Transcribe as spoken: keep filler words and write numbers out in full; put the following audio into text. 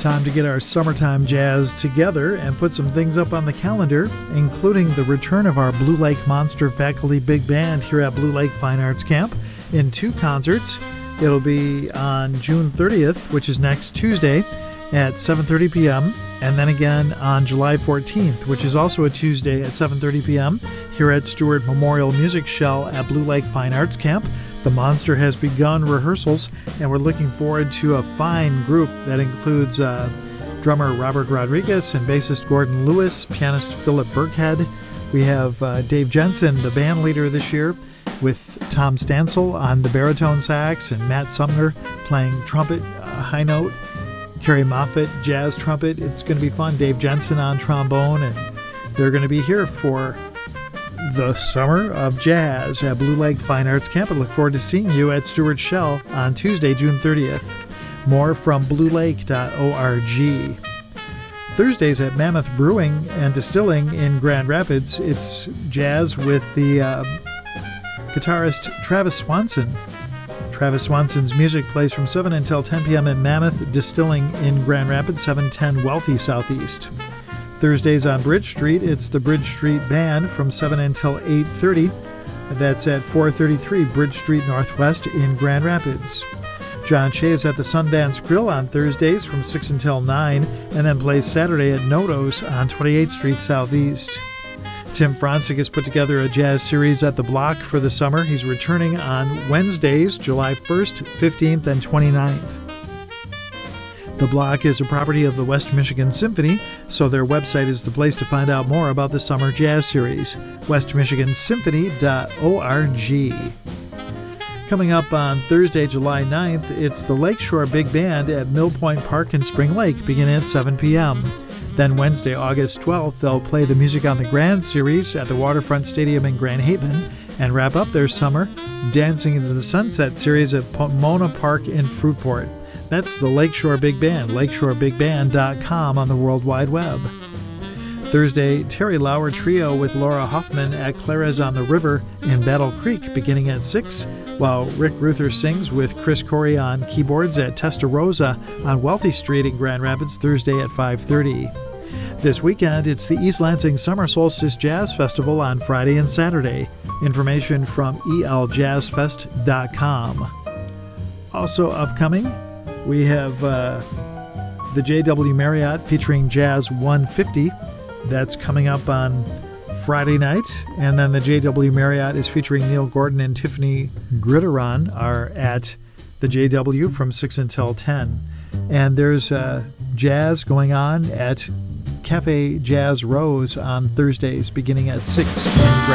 time to get our summertime jazz together and put some things up on the calendar, including the return of our Blue Lake Monster Faculty Big Band here at Blue Lake Fine Arts Camp in two concerts. It'll be on June thirtieth, which is next Tuesday at seven thirty p.m., and then again on July fourteenth, which is also a Tuesday at seven thirty p.m. here at Stewart Memorial Music Shell at Blue Lake Fine Arts Camp. The Monster has begun rehearsals, and we're looking forward to a fine group that includes uh, drummer Robert Rodriguez and bassist Gordon Lewis, pianist Philip Burkhead. We have uh, Dave Jensen, the band leader this year, with Tom Stansel on the baritone sax and Matt Sumner playing trumpet, uh, high note, Kerry Moffitt, jazz trumpet. It's going to be fun. Dave Jensen on trombone, and they're going to be here for the Summer of Jazz at Blue Lake Fine Arts Camp. I look forward to seeing you at Stewart Shell on Tuesday, June thirtieth. More from blue lake dot org. Thursdays at Mammoth Brewing and Distilling in Grand Rapids, it's jazz with the uh, guitarist Travis Swanson. Travis Swanson's music plays from seven until ten p.m. at Mammoth Distilling in Grand Rapids, seven ten Wealthy Southeast. Thursdays on Bridge Street, it's the Bridge Street Band from seven until eight thirty. That's at four thirty-three Bridge Street Northwest in Grand Rapids. John Shea is at the Sundance Grill on Thursdays from six until nine, and then plays Saturday at Noto's on twenty-eighth Street Southeast. Tim Franzig has put together a jazz series at the Block for the summer. He's returning on Wednesdays, July first, fifteenth, and twenty-ninth. The Block is a property of the West Michigan Symphony, so their website is the place to find out more about the Summer Jazz Series, west michigan symphony dot org. Coming up on Thursday, July ninth, it's the Lakeshore Big Band at Mill Point Park in Spring Lake, beginning at seven p.m. Then Wednesday, August twelfth, they'll play the Music on the Grand series at the Waterfront Stadium in Grand Haven and wrap up their summer Dancing into the Sunset series at Pomona Park in Fruitport. That's the Lakeshore Big Band, lakeshore big band dot com on the World Wide Web. Thursday, Terry Lauer Trio with Laura Hoffman at Clara's on the River in Battle Creek beginning at six, while Rick Ruther sings with Chris Corey on keyboards at Testarossa on Wealthy Street in Grand Rapids Thursday at five thirty. This weekend, it's the East Lansing Summer Solstice Jazz Festival on Friday and Saturday. Information from e l jazz fest dot com. Also upcoming, we have uh, the J W Marriott featuring Jazz one fifty. That's coming up on Friday night. And then the J W Marriott is featuring Neil Gordon and Tiffany Gritteron are at the J W from six until ten. And there's uh, jazz going on at Cafe Jazz Rose on Thursdays beginning at six in Grand